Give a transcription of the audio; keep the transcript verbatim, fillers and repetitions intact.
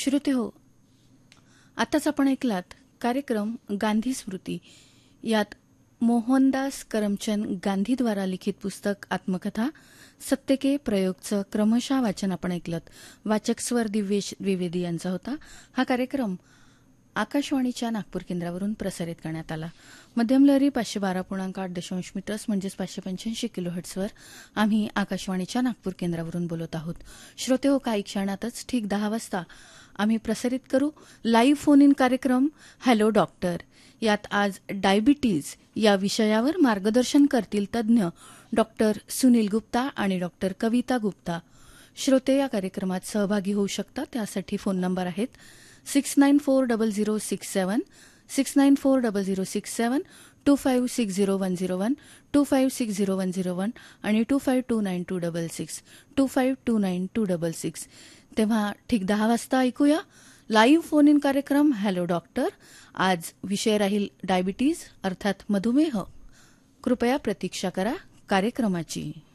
श्रोते हो, आताच आपण ऐकलात कार्यक्रम गांधी स्मृती. यात मोहनदास करमचंद गांधीद्वारा लिखित पुस्तक आत्मकथा सत्य के प्रयोगचं क्रमशः वाचन आपण ऐकलं. वाचक स्वर दिव्येश द्विवेदी यांचा होता. हा कार्यक्रम आकाशवाणीच्या नागपूर केंद्रावरून प्रसारित करण्यात आला. मध्यम लहरी पाचशे बारा पूर्णांक आठ दशांश मीटर्स म्हणजेच पाचशे पंच्याऐंशी किलो हर्ट्सवर आम्ही आकाशवाणीच्या नागपूर केंद्रावरून बोलत आहोत. श्रोते हो, काही क्षणातच ठीक दहा वाजता आम्ही प्रसारित करू लाईव्ह फोन इन कार्यक्रम हॅलो डॉक्टर. यात आज डायबिटीज या विषयावर मार्गदर्शन करतील तज्ज्ञ डॉक्टर सुनील गुप्ता आणि डॉक्टर कविता गुप्ता. श्रोते या कार्यक्रमात सहभागी होऊ शकतात. त्यासाठी फोन नंबर आहेत six nine four double zero six seven six nine four double zero six seven to five six zero one zero one two five six zero one zero one आणि to five to nine to double six to five to nine to double six. तेव्हा ठीक दहा वाजता ऐकूया live phone in कार्यक्रम hello doctor. आज विषय राहील डायबिटीज अर्थात मधुमेह. कृपया प्रतीक्षा करा कार्यक्रमाची.